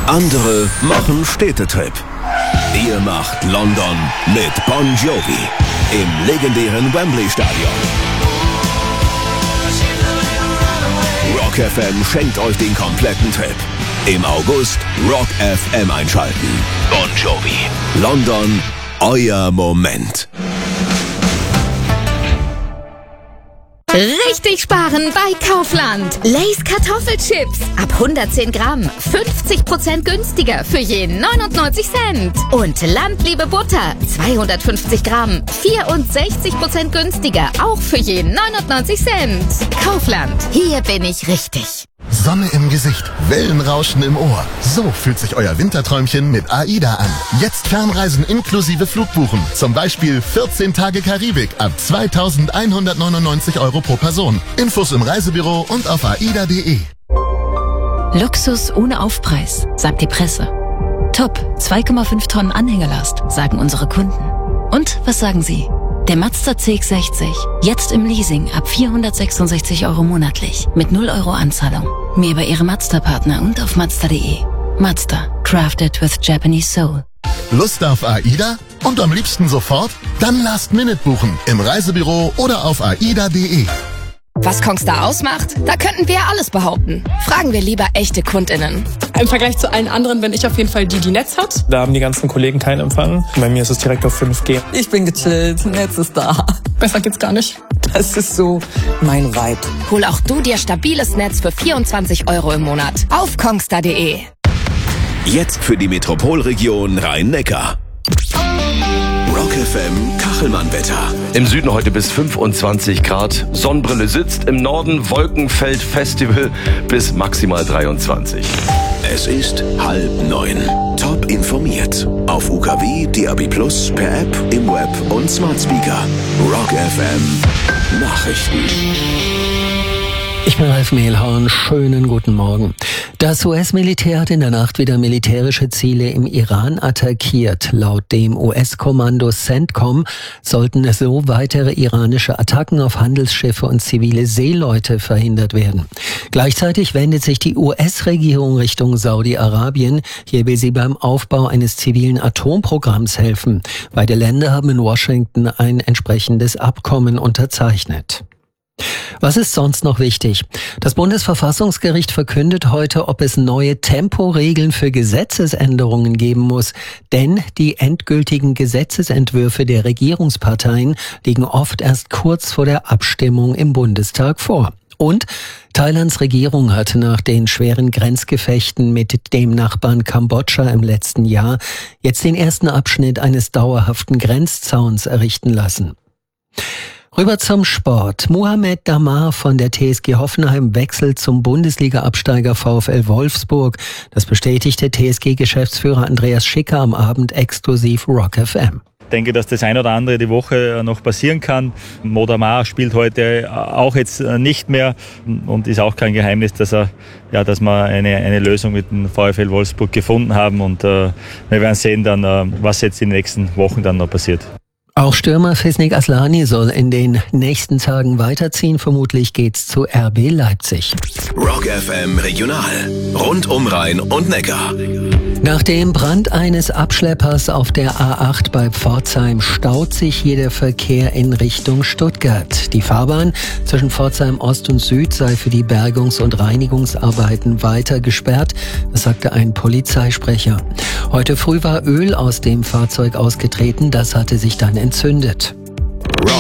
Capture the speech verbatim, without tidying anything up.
Andere machen Städtetrip. Ihr macht London mit Bon Jovi im legendären Wembley Stadion. Rock F M schenkt euch den kompletten Trip. Im August Rock F M einschalten. Bon Jovi. London, euer Moment. Richtig sparen bei Kaufland. Lay's Kartoffelchips ab hundertzehn Gramm. fünfzig Prozent günstiger für je neunundneunzig Cent. Und Landliebe Butter zweihundertfünfzig Gramm. vierundsechzig Prozent günstiger. Auch für je neunundneunzig Cent. Kaufland. Hier bin ich richtig. Sonne im Gesicht, Wellenrauschen im Ohr. So fühlt sich euer Winterträumchen mit AIDA an. Jetzt Fernreisen inklusive Flugbuchen. Zum Beispiel vierzehn Tage Karibik ab zweitausendeinhundertneunundneunzig Euro pro Person. Infos im Reisebüro und auf aida punkt de. Luxus ohne Aufpreis, sagt die Presse. Top, zwei Komma fünf Tonnen Anhängerlast, sagen unsere Kunden. Und was sagen Sie? Der Mazda C X sechzig, jetzt im Leasing ab vierhundertsechsundsechzig Euro monatlich mit null Euro Anzahlung. Mehr bei Ihrem Mazda-Partner und auf mazda punkt de. Mazda, crafted with Japanese soul. Lust auf AIDA? Und am liebsten sofort? Dann Last Minute buchen im Reisebüro oder auf aida punkt de. Was Kongstar ausmacht? Da könnten wir alles behaupten. Fragen wir lieber echte KundInnen. Im Vergleich zu allen anderen bin ich auf jeden Fall die, die Netz hat. Da haben die ganzen Kollegen keinen Empfang. Bei mir ist es direkt auf fünf G. Ich bin gechillt, Netz ist da. Besser geht's gar nicht. Das ist so mein Vibe. Hol auch du dir stabiles Netz für vierundzwanzig Euro im Monat auf kongstar punkt de. Jetzt für die Metropolregion Rhein-Neckar. Rock F M Kachelmann-Wetter. Im Süden heute bis fünfundzwanzig Grad. Sonnenbrille sitzt. Im Norden Wolkenfeld Festival bis maximal dreiundzwanzig. Es ist halb neun. Top informiert. Auf U K W, D A B Plus, per App, im Web und Smart Speaker. Rock F M Nachrichten. Ich bin Ralf Mehlhorn. Schönen guten Morgen. Das U S-Militär hat in der Nacht wieder militärische Ziele im Iran attackiert. Laut dem U S-Kommando CENTCOM sollten so weitere iranische Attacken auf Handelsschiffe und zivile Seeleute verhindert werden. Gleichzeitig wendet sich die U S-Regierung Richtung Saudi-Arabien. Hier will sie beim Aufbau eines zivilen Atomprogramms helfen. Beide Länder haben in Washington ein entsprechendes Abkommen unterzeichnet. Was ist sonst noch wichtig? Das Bundesverfassungsgericht verkündet heute, ob es neue Temporegeln für Gesetzesänderungen geben muss. Denn die endgültigen Gesetzesentwürfe der Regierungsparteien liegen oft erst kurz vor der Abstimmung im Bundestag vor. Und Thailands Regierung hat nach den schweren Grenzgefechten mit dem Nachbarn Kambodscha im letzten Jahr jetzt den ersten Abschnitt eines dauerhaften Grenzzauns errichten lassen. Rüber zum Sport. Mohamed Damar von der T S G Hoffenheim wechselt zum Bundesliga-Absteiger VfL Wolfsburg. Das bestätigte T S G-Geschäftsführer Andreas Schicker am Abend exklusiv Rock F M. Ich denke, dass das ein oder andere die Woche noch passieren kann. Mo Damar spielt heute auch jetzt nicht mehr und ist auch kein Geheimnis, dass er, ja, dass wir eine, eine Lösung mit dem VfL Wolfsburg gefunden haben und äh, wir werden sehen dann, äh, was jetzt in den nächsten Wochen dann noch passiert. Auch Stürmer Fisnik Aslani soll in den nächsten Tagen weiterziehen. Vermutlich geht's zu R B Leipzig. Rock F M Regional. Rund um Rhein und Neckar. Nach dem Brand eines Abschleppers auf der A acht bei Pforzheim staut sich hier der Verkehr in Richtung Stuttgart. Die Fahrbahn zwischen Pforzheim Ost und Süd sei für die Bergungs- und Reinigungsarbeiten weiter gesperrt. Das sagte ein Polizeisprecher. Heute früh war Öl aus dem Fahrzeug ausgetreten. Das hatte sich dann entzündet.